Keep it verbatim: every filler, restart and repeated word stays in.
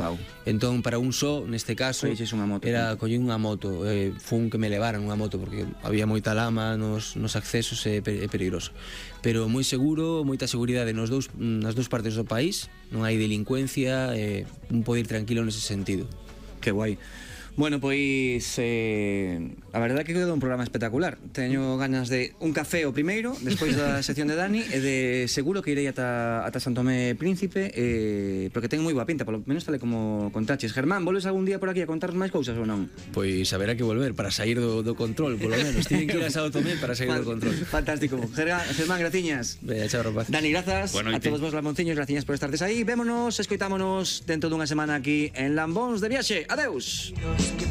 Wow. Entón, para un só, neste caso, Colleches unha moto, era collín unha moto, eh, fun que me levaran unha moto porque había moita lama nos, nos accesos e é peligroso. Pero moi seguro, moita seguridade nos dous, nas dous partes do país, non hai delincuencia, eh, un pode ir tranquilo nese sentido. Que guai. Bueno, pois eh, a verdade que quedou un programa espectacular. Teño ganas de un café o primeiro, despois da sección de Dani, e de seguro que irei ata, ata San Tomé Príncipe, eh, porque ten moi boa pinta, polo menos tal como contaches. Germán, volves algún día por aquí a contarnos máis cousas ou non? Pois haberá que volver para sair do, do control, polo menos. Tienen que ir a Sao Tomé para sair do control. Fantástico. Germán, Germán, graciñas. Veña, chao, rapaz. Dani, grazas. A todos vos lamonciños, graciñas por estardes aí. Vémonos, escoitámonos dentro dunha semana aquí en Lambóns de Viaxe. Adeus.